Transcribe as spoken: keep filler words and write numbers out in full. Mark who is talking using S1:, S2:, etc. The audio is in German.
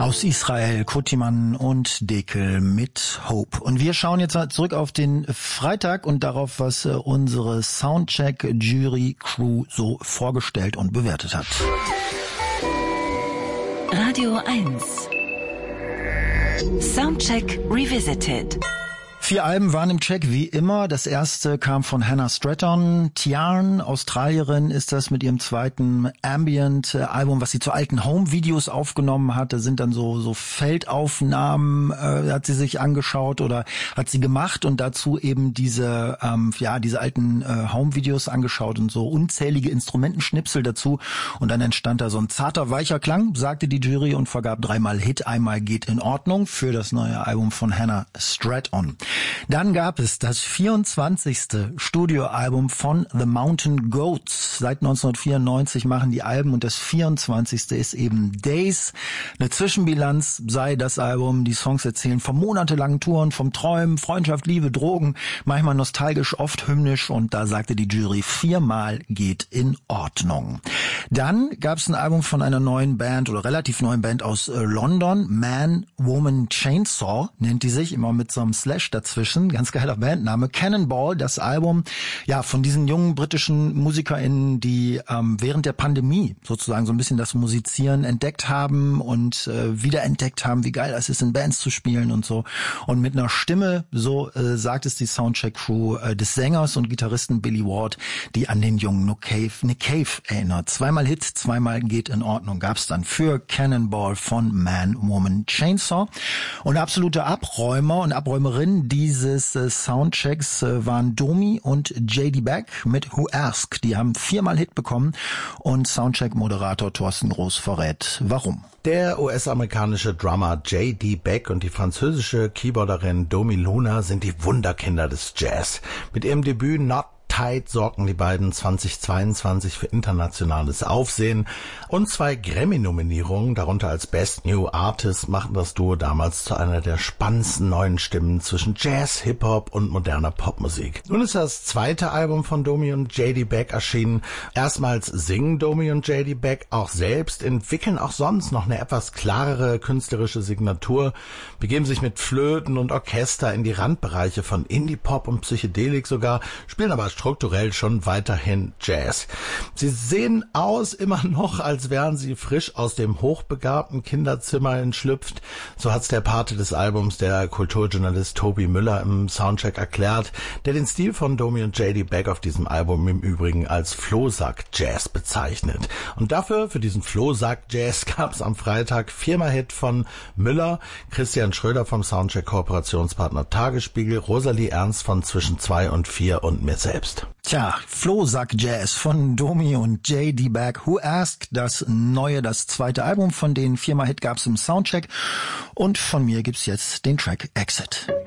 S1: Aus Israel, Kutiman und Dekel mit Hope. Und wir schauen jetzt zurück auf den Freitag und darauf, was unsere Soundcheck-Jury-Crew so vorgestellt und bewertet hat.
S2: Radio eins. Soundcheck Revisited.
S1: Vier Alben waren im Check, wie immer. Das erste kam von Hannah Stratton. Tiarn, Australierin, ist das mit ihrem zweiten Ambient-Album, was sie zu alten Home-Videos aufgenommen hat. Da sind dann so so Feldaufnahmen, äh, hat sie sich angeschaut oder hat sie gemacht und dazu eben diese ähm, ja diese alten äh, Home-Videos angeschaut und so unzählige Instrumentenschnipsel dazu. Und dann entstand da so ein zarter, weicher Klang, sagte die Jury und vergab dreimal Hit, einmal geht in Ordnung für das neue Album von Hannah Stratton. Dann gab es das vierundzwanzigste Studioalbum von The Mountain Goats. Seit neunzehnhundertvierundneunzig machen die Alben und das vierundzwanzigste ist eben Days. Eine Zwischenbilanz sei das Album. Die Songs erzählen von monatelangen Touren, vom Träumen, Freundschaft, Liebe, Drogen, manchmal nostalgisch, oft hymnisch und da sagte die Jury, viermal geht in Ordnung. Dann gab es ein Album von einer neuen Band oder relativ neuen Band aus äh, London, Man, Woman, Chainsaw nennt die sich, immer mit so einem Slash dazwischen, ganz geiler Bandname, Cannonball, das Album, ja, von diesen jungen britischen MusikerInnen, die ähm, während der Pandemie sozusagen so ein bisschen das Musizieren entdeckt haben und äh, wiederentdeckt haben, wie geil es ist, in Bands zu spielen und so. Und mit einer Stimme, so äh, sagt es die Soundcheck-Crew äh, des Sängers und Gitarristen Billy Ward, die an den jungen Nick Cave, Nick Cave erinnert. Zweimal Hit, zweimal geht in Ordnung, gab's dann für Cannonball von Man, Woman, Chainsaw. Und absolute Abräumer und Abräumerinnen dieses äh, Soundchecks äh, waren Domi und J D Beck mit Who Ask. Die haben viermal Hit bekommen und Soundcheck-Moderator Thorsten Groß verrät, warum.
S3: Der U S-amerikanische Drummer J D Beck und die französische Keyboarderin Domi Luna sind die Wunderkinder des Jazz. Mit ihrem Debüt Not Tight sorgten die beiden zweitausendzweiundzwanzig für internationales Aufsehen und zwei Grammy-Nominierungen, darunter als Best New Artist, machten das Duo damals zu einer der spannendsten neuen Stimmen zwischen Jazz, Hip-Hop und moderner Popmusik. Nun ist das zweite Album von Domi und J D Beck erschienen. Erstmals singen Domi und J D Beck auch selbst, entwickeln auch sonst noch eine etwas klarere künstlerische Signatur, begeben sich mit Flöten und Orchester in die Randbereiche von Indie-Pop und Psychedelik sogar, spielen aber strukturell schon weiterhin Jazz. Sie sehen aus immer noch, als wären sie frisch aus dem hochbegabten Kinderzimmer entschlüpft. So hat's der Pate des Albums, der Kulturjournalist Tobi Müller, im Soundcheck erklärt, der den Stil von Domi und J D Beck auf diesem Album im Übrigen als Flohsack-Jazz bezeichnet. Und dafür, für diesen Flohsack-Jazz, gab's am Freitag viermal Hit von Müller, Christian Schröder vom Soundcheck-Kooperationspartner Tagesspiegel, Rosalie Ernst von Zwischen zwei und vier und mir selbst.
S1: Tja, Flohsack Jazz von Domi und J D Beck. Who Ask, das neue, das zweite Album von denen. Viermal Hit gab's im Soundcheck. Und von mir gibt's jetzt den Track Exit.